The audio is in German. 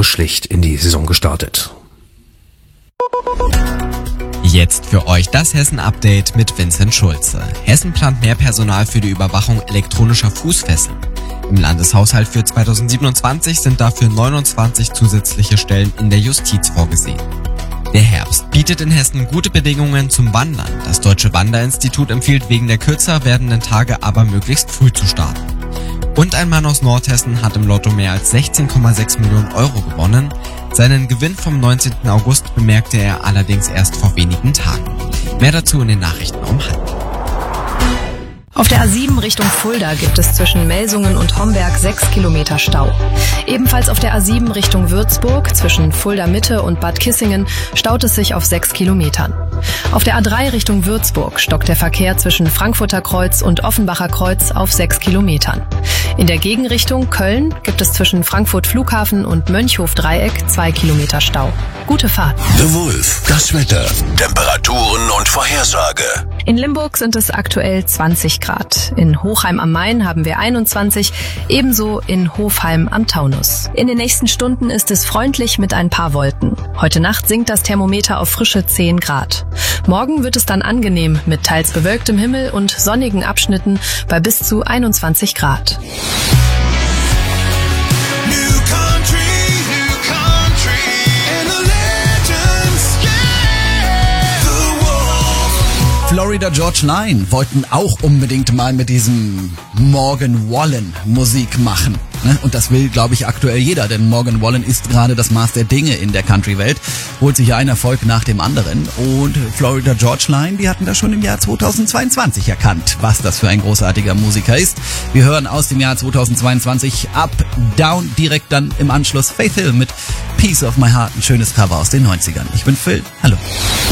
frisch Licht in die Saison gestartet. Jetzt für euch das Hessen-Update mit Vincent Schulze. Hessen plant mehr Personal für die Überwachung elektronischer Fußfesseln. Im Landeshaushalt für 2027 sind dafür 29 zusätzliche Stellen in der Justiz vorgesehen. Der Herbst bietet in Hessen gute Bedingungen zum Wandern. Das Deutsche Wanderinstitut empfiehlt wegen der kürzer werdenden Tage aber möglichst früh zu starten. Und ein Mann aus Nordhessen hat im Lotto mehr als 16,6 Millionen Euro gewonnen. Seinen Gewinn vom 19. August bemerkte er allerdings erst vor wenigen Tagen. Mehr dazu in den Nachrichten um 12:30. Auf der A7 Richtung Fulda gibt es zwischen Melsungen und Homberg 6 Kilometer Stau. Ebenfalls auf der A7 Richtung Würzburg zwischen Fulda Mitte und Bad Kissingen staut es sich auf 6 Kilometern. Auf der A3 Richtung Würzburg stockt der Verkehr zwischen Frankfurter Kreuz und Offenbacher Kreuz auf 6 Kilometern. In der Gegenrichtung Köln gibt es zwischen Frankfurt Flughafen und Mönchhof-Dreieck 2 Kilometer Stau. Gute Fahrt. The Wolf, das Wetter, Temperaturen und Vorhersage. In Limburg sind es aktuell 20 Grad. In Hochheim am Main haben wir 21, ebenso in Hofheim am Taunus. In den nächsten Stunden ist es freundlich mit ein paar Wolken. Heute Nacht sinkt das Thermometer auf frische 10 Grad. Morgen wird es dann angenehm mit teils bewölktem Himmel und sonnigen Abschnitten bei bis zu 21 Grad. Florida Georgia Line wollten auch unbedingt mal mit diesem Morgan Wallen Musik machen. Und das will, glaube ich, aktuell jeder, denn Morgan Wallen ist gerade das Maß der Dinge in der Country-Welt, holt sich einen Erfolg nach dem anderen. Und Florida Georgia Line, die hatten das schon im Jahr 2022 erkannt, was das für ein großartiger Musiker ist. Wir hören aus dem Jahr 2022 Up, Down, direkt dann im Anschluss Faith Hill mit Piece of My Heart, ein schönes Cover aus den 90ern. Ich bin Phil, hallo.